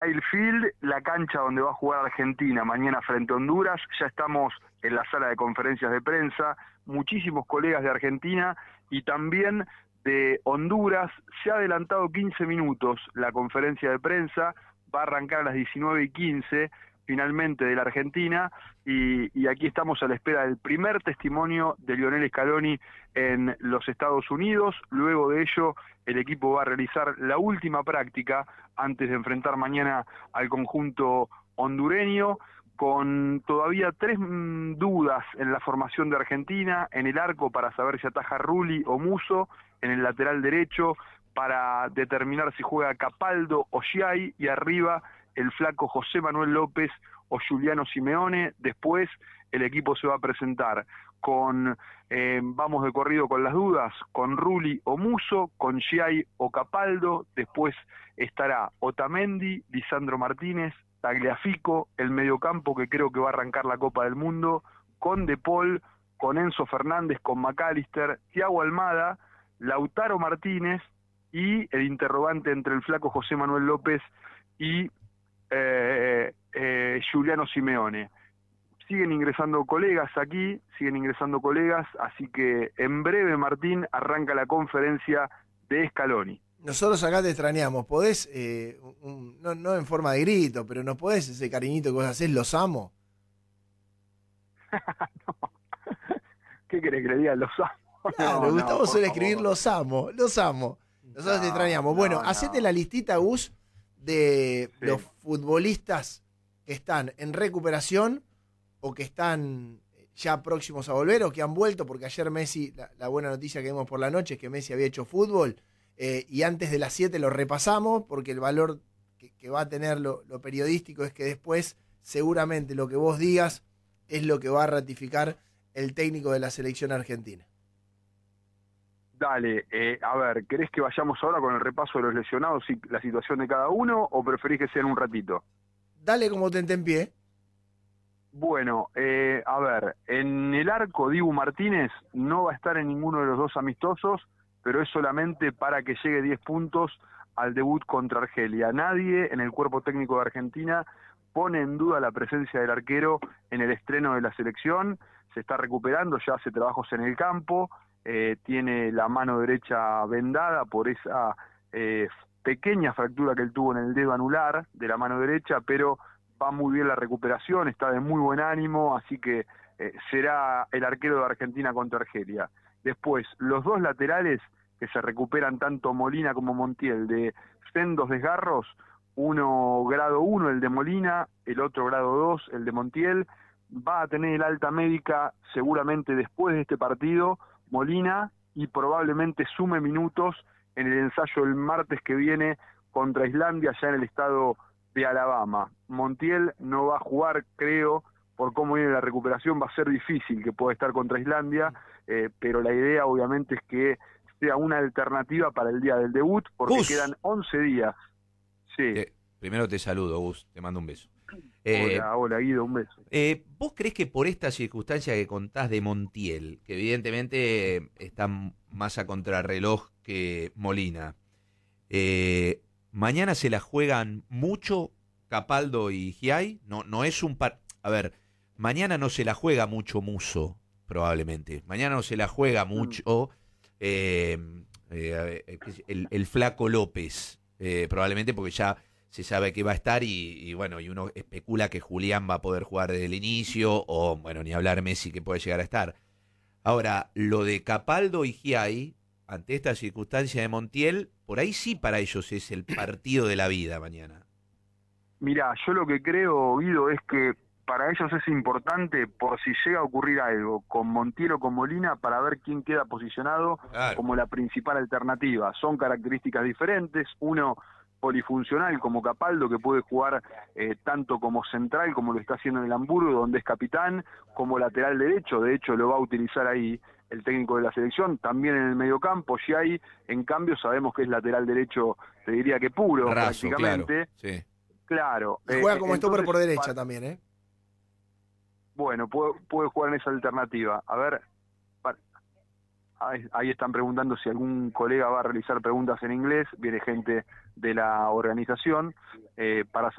Field, la cancha donde va a jugar Argentina mañana frente a Honduras. Ya estamos en la sala de conferencias de prensa, muchísimos colegas de Argentina y también de Honduras. Se ha adelantado 15 minutos la conferencia de prensa, va a arrancar a las 19:15 finalmente de la Argentina, y aquí estamos a la espera del primer testimonio de Lionel Scaloni en los Estados Unidos. Luego de ello, el equipo va a realizar la última práctica antes de enfrentar mañana al conjunto hondureño, con todavía 3 dudas en la formación de Argentina: en el arco para saber si ataja Rulli o Musso, en el lateral derecho para determinar si juega Capaldo o Schiai, y arriba el flaco José Manuel López o Giuliano Simeone. Después el equipo se va a presentar con, vamos de corrido con las dudas, con Rulli o Musso, con Schiai o Capaldo. Después estará Otamendi, Lisandro Martínez, Tagliafico, el mediocampo que creo que va a arrancar la Copa del Mundo, con De Paul, con Enzo Fernández, con McAllister, Thiago Almada, Lautaro Martínez y el interrogante entre el flaco José Manuel López y Giuliano Simeone. Siguen ingresando colegas aquí, así que en breve, Martín, arranca la conferencia de Scaloni. Nosotros acá te extrañamos. ¿Podés, no en forma de grito, pero nos podés ese cariñito que vos hacés, los amo? No. ¿Qué querés que le diga? Los amo. Claro, Gustavo suele escribir los amo. Nosotros te extrañamos. Bueno, hacete la listita, Gus, de los futbolistas que están en recuperación o que están ya próximos a volver o que han vuelto, porque ayer Messi, la buena noticia que vimos por la noche es que Messi había hecho fútbol, y antes de las 7 lo repasamos, porque el valor que va a tener lo periodístico es que después seguramente lo que vos digas es lo que va a ratificar el técnico de la selección argentina. Dale, a ver, ¿querés que vayamos ahora con el repaso de los lesionados y la situación de cada uno, o preferís que sea en un ratito? Dale como te en pie. Bueno, a ver, en el arco Dibu Martínez no va a estar en ninguno de los 2 amistosos, pero es solamente para que llegue 10 puntos al debut contra Argelia. Nadie en el cuerpo técnico de Argentina pone en duda la presencia del arquero en el estreno de la selección. Se está recuperando, ya hace trabajos en el campo, tiene la mano derecha vendada por esa pequeña fractura que él tuvo en el dedo anular de la mano derecha, pero va muy bien la recuperación, está de muy buen ánimo, así que será el arquero de Argentina contra Argelia. Después, los 2 laterales que se recuperan, tanto Molina como Montiel, de sendos desgarros, uno grado 1 el de Molina, el otro grado 2 el de Montiel. Va a tener el alta médica seguramente después de este partido Molina, y probablemente sume minutos en el ensayo el martes que viene contra Islandia, ya en el estado de Alabama. Montiel no va a jugar, creo, por cómo viene la recuperación. Va a ser difícil que pueda estar contra Islandia, pero la idea obviamente es que sea una alternativa para el día del debut, porque Gus, quedan 11 días. Sí. Primero te saludo, Gus, te mando un beso. Hola Guido, un beso. ¿Vos creés que por esta circunstancia que contás de Montiel, que evidentemente está más a contrarreloj que Molina, mañana se la juegan mucho Capaldo y Schiai? No es un a ver, mañana no se la juega mucho Musso, probablemente. Mañana no se la juega mucho el flaco López, probablemente, porque ya se sabe que va a estar y bueno, y uno especula que Julián va a poder jugar desde el inicio, o bueno, ni hablar Messi que puede llegar a estar. Ahora, lo de Capaldo y Schiai, ante esta circunstancia de Montiel, por ahí sí para ellos es el partido de la vida mañana. Mirá, yo lo que creo, Guido, es que para ellos es importante, por si llega a ocurrir algo con Montiel o con Molina, para ver quién queda posicionado como la principal alternativa. Son características diferentes, uno polifuncional como Capaldo, que puede jugar tanto como central, como lo está haciendo en el Hamburgo, donde es capitán, como lateral derecho. De hecho lo va a utilizar ahí el técnico de la selección, también en el mediocampo. Schiai, en cambio, sabemos que es lateral derecho, te diría que puro, Raso, prácticamente. Claro, sí. Claro. Y juega como stopper por derecha también, ¿eh? Bueno, puede jugar en esa alternativa. A ver, ahí están preguntando si algún colega va a realizar preguntas en inglés. Viene gente de la organización para